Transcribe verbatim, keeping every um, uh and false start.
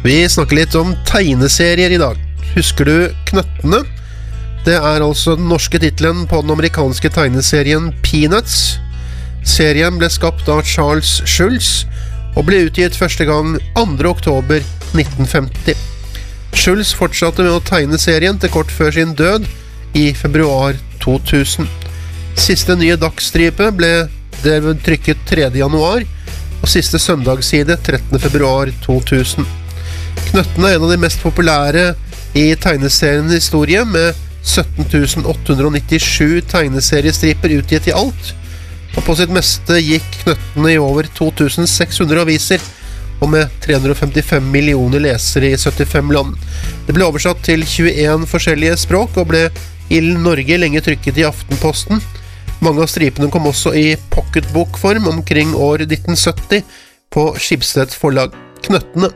Vi snakker litt om tegneserier i dag. Husker du Knøttene? Det er altså den norske titlen på den amerikanske tegneserien Peanuts. Serien ble skapt av Charles Schulz og ble utgitt første gang andre oktober nitten femti. Schulz fortsatte med å tegne serien til kort før sin død i februar to tusen. Siste nye dagsstripe ble trykket tredje januar og siste søndagsside trettende februar to tusen. Knøttene er en av de mest populære i tegneseriens historie, med sytten tusen åtte hundre nittisju tegneseriestriper utgitt i alt, og på sitt meste gikk Knøttene i over to tusen seks hundre aviser, og med tre hundre femtifem millioner lesere i syttifem land. Det ble oversatt til tjueen forskjellige språk, og ble i Norge lenge trykket i Aftenposten. Mange av stripene kom også i pocketbokform omkring år nitten sytti på Schibsted forlag. Knøttene